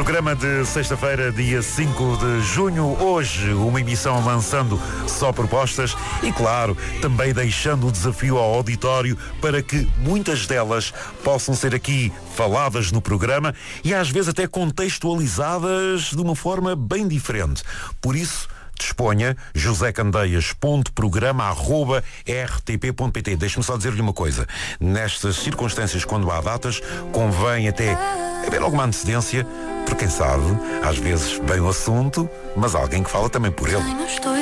Programa de sexta-feira, dia 5 de junho. Hoje, uma emissão lançando só propostas e, claro, também deixando o desafio ao auditório para que muitas delas possam ser aqui faladas no programa e às vezes até contextualizadas de uma forma bem diferente. Por isso, disponha josecandeias.programa@rtp.pt. Deixe-me só dizer-lhe uma coisa. Nestas circunstâncias, quando há datas, convém até haver alguma antecedência, porque quem sabe, às vezes vem o assunto, mas alguém que fala também por ele.